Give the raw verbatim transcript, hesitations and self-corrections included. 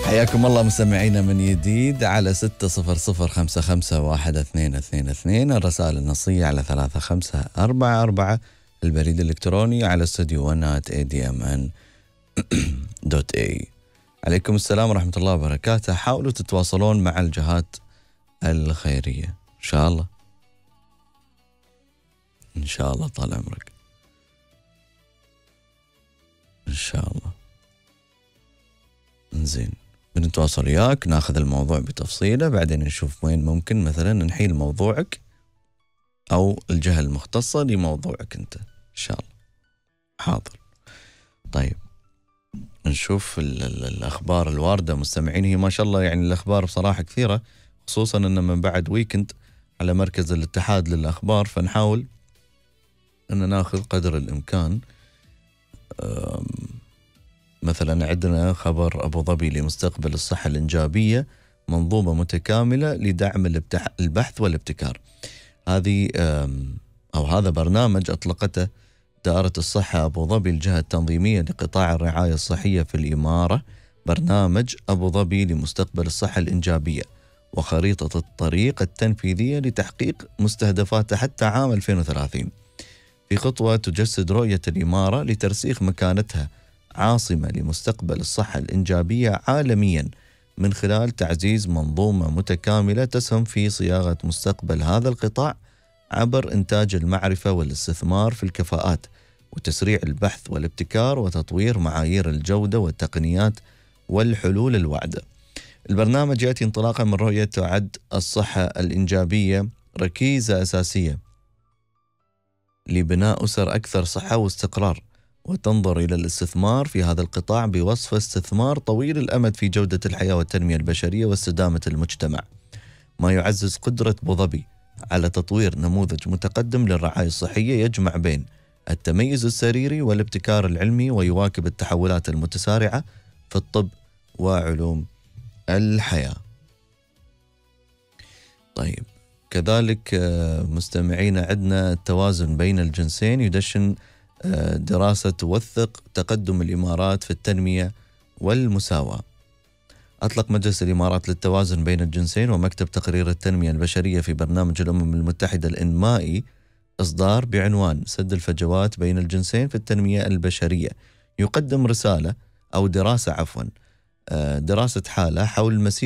حياكم الله مستمعينا من جديد على ستة صفر صفر خمسة خمسة واحد اثنين اثنين اثنين، الرسائل النصية على ثلاثة خمسة أربعة أربعة، البريد الإلكتروني على استوديو ون آت إيه دي إم إن دوت إيه. عليكم السلام ورحمة الله وبركاته. حاولوا تتواصلون مع الجهات الخيرية إن شاء الله، إن شاء الله طال عمرك، إن شاء الله. زين، بنتواصل وياك، ناخذ الموضوع بتفصيله، بعدين نشوف وين ممكن مثلا نحيل موضوعك أو الجهة المختصة لموضوعك أنت إن شاء الله. حاضر. طيب نشوف ال ال الأخبار الواردة مستمعين. هي ما شاء الله يعني الأخبار بصراحة كثيرة، خصوصا أن من بعد ويكند على مركز الاتحاد للأخبار، فنحاول أن ناخذ قدر الإمكان. مثلا عندنا خبر أبو ظبي لمستقبل الصحة الإنجابية، منظومة متكاملة لدعم البحث والابتكار. هذه أو هذا برنامج أطلقته دائرة الصحة أبو ظبي، الجهة التنظيمية لقطاع الرعاية الصحية في الإمارة، برنامج أبو ظبي لمستقبل الصحة الإنجابية وخريطة الطريق التنفيذية لتحقيق مستهدفاته حتى عام ألفين وثلاثين، في خطوة تجسد رؤية الإمارة لترسيخ مكانتها عاصمة لمستقبل الصحة الإنجابية عالميا، من خلال تعزيز منظومة متكاملة تسهم في صياغة مستقبل هذا القطاع عبر إنتاج المعرفة والاستثمار في الكفاءات وتسريع البحث والابتكار وتطوير معايير الجودة والتقنيات والحلول الواعدة. البرنامج يأتي انطلاقا من رؤية تعد الصحة الإنجابية ركيزة أساسية لبناء أسر أكثر صحة واستقرار، وتنظر إلى الاستثمار في هذا القطاع بوصفه استثمار طويل الأمد في جودة الحياة والتنمية البشرية واستدامة المجتمع، ما يعزز قدرة أبو ظبي على تطوير نموذج متقدم للرعاية الصحية يجمع بين التميز السريري والابتكار العلمي، ويواكب التحولات المتسارعة في الطب وعلوم الحياة. طيب كذلك مستمعين عندنا التوازن بين الجنسين، يدشن دراسة توثق تقدم الإمارات في التنمية والمساواة. أطلق مجلس الإمارات للتوازن بين الجنسين ومكتب تقرير التنمية البشرية في برنامج الأمم المتحدة الإنمائي إصدار بعنوان سد الفجوات بين الجنسين في التنمية البشرية، يقدم رسالة أو دراسة عفوا دراسة حالة حول مسيرة